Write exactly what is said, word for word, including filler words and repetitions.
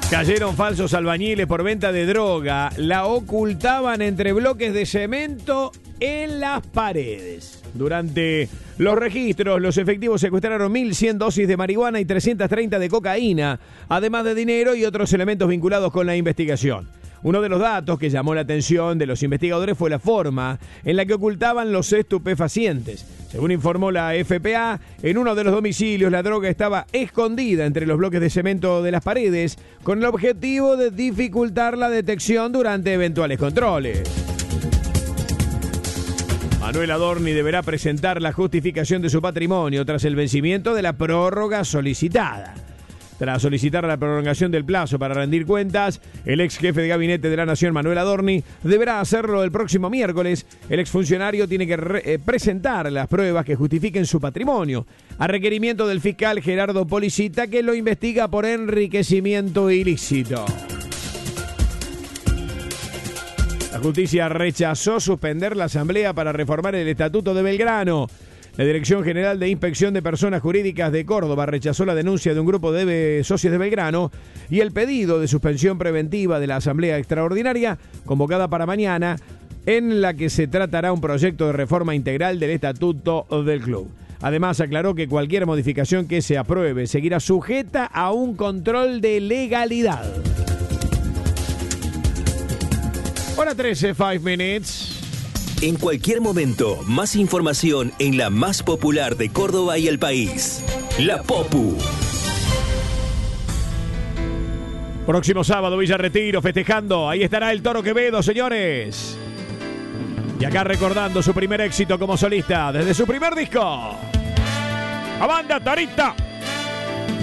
Cayeron falsos albañiles por venta de droga. La ocultaban entre bloques de cemento en las paredes. Durante los registros, los efectivos secuestraron mil cien dosis de marihuana y trescientas treinta de cocaína, además de dinero y otros elementos vinculados con la investigación. Uno de los datos que llamó la atención de los investigadores fue la forma en la que ocultaban los estupefacientes. Según informó la F P A, en uno de los domicilios la droga estaba escondida entre los bloques de cemento de las paredes, con el objetivo de dificultar la detección durante eventuales controles. Manuel Adorni deberá presentar la justificación de su patrimonio tras el vencimiento de la prórroga solicitada. Tras solicitar la prolongación del plazo para rendir cuentas, el ex jefe de gabinete de la Nación, Manuel Adorni, deberá hacerlo el próximo miércoles. El exfuncionario tiene que re- eh, presentar las pruebas que justifiquen su patrimonio, a requerimiento del fiscal Gerardo Policita, que lo investiga por enriquecimiento ilícito. La justicia rechazó suspender la asamblea para reformar el Estatuto de Belgrano. La Dirección General de Inspección de Personas Jurídicas de Córdoba rechazó la denuncia de un grupo de socios de Belgrano y el pedido de suspensión preventiva de la Asamblea Extraordinaria convocada para mañana, en la que se tratará un proyecto de reforma integral del Estatuto del Club. Además, aclaró que cualquier modificación que se apruebe seguirá sujeta a un control de legalidad. Hora trece, five minutes. En cualquier momento, más información en la más popular de Córdoba y el país. La Popu. Próximo sábado, Villa Retiro, festejando. Ahí estará el Toro Quevedo, señores. Y acá recordando su primer éxito como solista desde su primer disco. ¡La banda Torita!